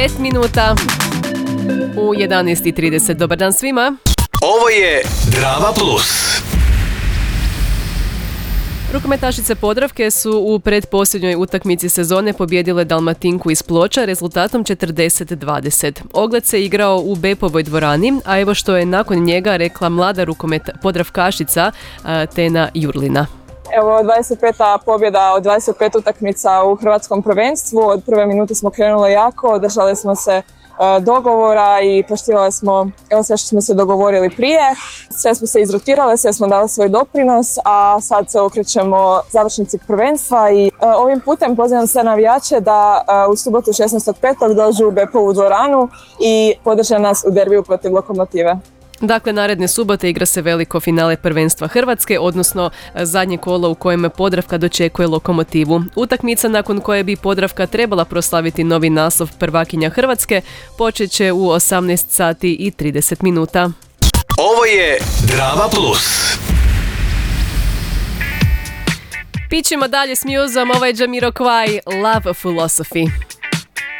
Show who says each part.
Speaker 1: 5 minuta u 11:30. Dobar dan svima.
Speaker 2: Ovo je Drama Plus.
Speaker 1: Rukometašice Podravke su u predposljednjoj utakmici sezone pobijedile Dalmatinku iz Ploča rezultatom 40-20. Ogled se igrao u Bepovoj dvorani, a evo što je nakon njega rekla mlada Podravkašica Tena Jurlina.
Speaker 3: Evo, 25. pobjeda od 25 utakmica u hrvatskom prvenstvu. Od prve minute smo krenuli jako, držali smo se dogovora i poštivali smo sve što smo se dogovorili prije. Sve smo se izrotirale, sve smo dali svoj doprinos, a sad se okrećemo završnici prvenstva i ovim putem pozivam sve navijače da u subotu 16.5. dođu u Bepovu dvoranu i podrže nas u derbiju protiv Lokomotive.
Speaker 1: Dakle, naredne subote igra se veliko finale prvenstva Hrvatske, odnosno zadnje kolo u kojem Podravka dočekuje Lokomotivu. Utakmica nakon koje bi Podravka trebala proslaviti novi naslov prvakinja Hrvatske počet će u 18:30.
Speaker 2: Ovo je Drama Plus.
Speaker 1: Pićemo dalje s muzom, ovo je Jamiroquai, Love Philosophy.